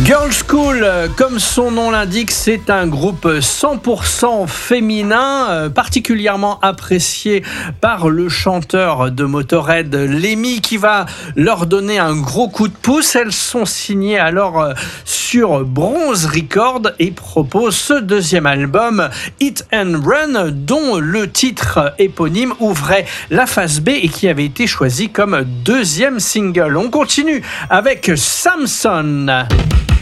Girls School, comme son nom l'indique, c'est un groupe 100% féminin, particulièrement apprécié par le chanteur de Motörhead, Lemmy, qui va leur donner un gros coup de pouce. Elles sont signées alors sur Bronze Records et proposent ce deuxième album, Hit and Run, dont le titre éponyme ouvrait la face B et qui avait été choisi comme deuxième single. On continue avec Samson.